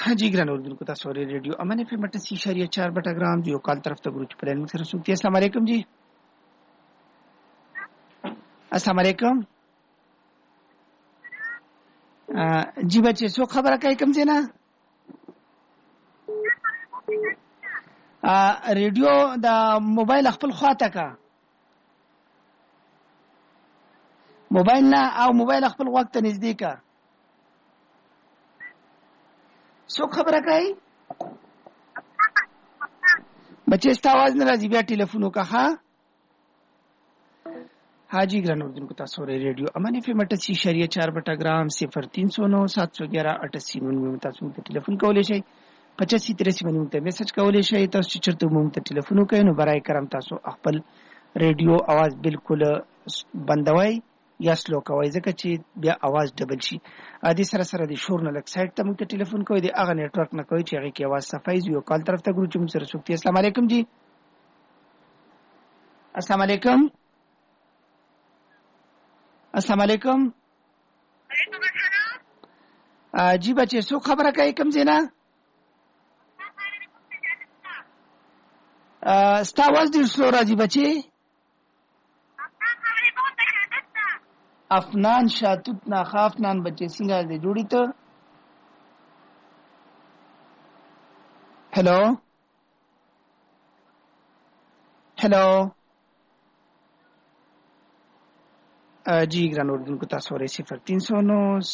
हाजी ګران اوردونکو تاسو ورې ریډیو امن اف ام 88.4 بټاګرام جو کال طرف ته ګروچ پلان سره سوتي. السلام علیکم جی. السلام علیکم جی بچے سو خبره کوي کوم ځای نه ریډیو د موبایل خپل خواته کا موبایل نه او موبایل خپل وخت نږدې کا سو خبره کوي بچے ست आवाज نه راځي بیا ټلیفون وکړه. हाजी ګران اوردونکو تاسو ورې ریډیو امن اف ام 88.4 بټاګرام 0309 711 88 تاسو ته ټلیفون کولای شئ 85 باندې ته میسج کولای شئ. تاسو چې چرته مونږ ته ټلیفون وکړئ نو برای کرم تاسو خپل ریډیو आवाज بالکل بندوي یا سلو کوي ځکه چې بیا आवाज ډبل شي. ادي سره سره د شور نه لک سایت ته مونږ ته ټلیفون کوئ د اغه نتورک نه کوي چې هغه کې आवाज صفای یو کال طرف ته ګروچ مون سره سوکتي. السلام علیکم جی. السلام علیکم. السلام علیکم. وعلیکم السلام. جی بچے سو خبره کوي کوم زینا ستا आवाज ډیر سلو راځي بچي. افنان شاتوت نا خافنان بچے څنګه دې جوړی ته هلو هلو جی ګران اوردونکو تاسو ورې 0309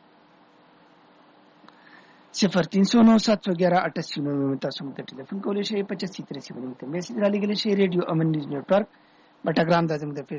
711 88 تاسو ته ټلیفون کولای شئ 85 30 باندې میسج را لګیږي. ریډیو امن نیوز نیټورک بټاګرام د زموږ د